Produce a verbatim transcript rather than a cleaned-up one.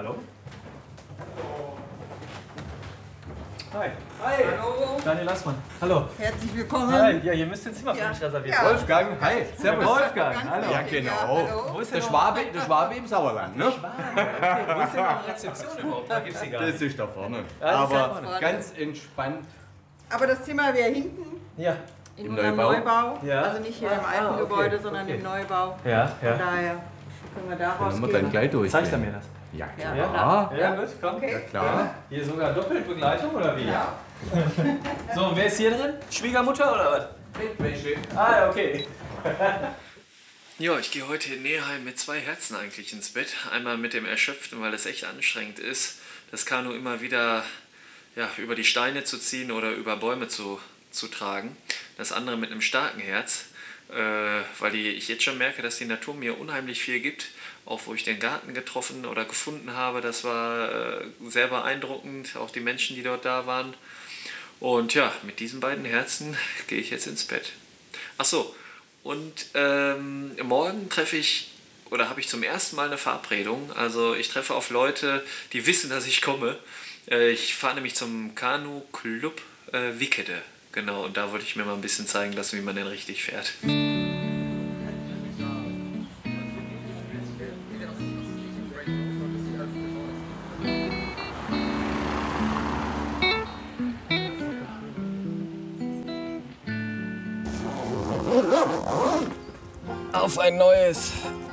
Hallo? Hi. Hi. Hallo. Daniel Lassmann. Hallo. Herzlich willkommen. Hi. Ja, ihr müsst ein Zimmer für Ja. mich reservieren. Ja. Wolfgang, hi. Servus. Wolfgang, hallo. Ja, genau. Ja, hallo. Wo ist Der denn Schwabe, der Schwabe im Sauerland, ne? Schwabe, okay. Wo ist denn noch die Rezeption überhaupt? Da gibt's sie gar Das nicht. ist da vorne. Ja, das ist Aber da vorne. ganz entspannt. Aber das Zimmer wäre hinten Ja. in Im unserem Neubau? Neubau. Ja. Also nicht hier Ah, im alten ah, okay, Gebäude, sondern okay. im Neubau. Ja, Von ja. daher können wir da Dann haben wir dann rausgehen. gleich durch. Zeigt er mir das? Ja, Ja. klar. Ja, gut, komm. Okay. Ja, klar. Hier sogar Doppelbegleitung oder wie? Ja. So, und wer ist hier drin? Schwiegermutter oder was? Bettwäsche. Ah, ja, okay. Ja, ich gehe heute in Neheim mit zwei Herzen eigentlich ins Bett. Einmal mit dem Erschöpften, weil es echt anstrengend ist, das Kanu immer wieder ja, über die Steine zu ziehen oder über Bäume zu, zu tragen. Das andere mit einem starken Herz, äh, weil die, ich jetzt schon merke, dass die Natur mir unheimlich viel gibt. Auch wo ich den Garten getroffen oder gefunden habe, das war äh, sehr beeindruckend, auch die Menschen, die dort da waren. Und ja, mit diesen beiden Herzen gehe ich jetzt ins Bett. Ach so, und ähm, morgen treffe ich, oder habe ich zum ersten Mal eine Verabredung. Also ich treffe auf Leute, die wissen, dass ich komme. Äh, ich fahre nämlich zum Kanu-Club äh, Wickede. Genau, und da wollte ich mir mal ein bisschen zeigen lassen, wie man denn richtig fährt. Auf ein neues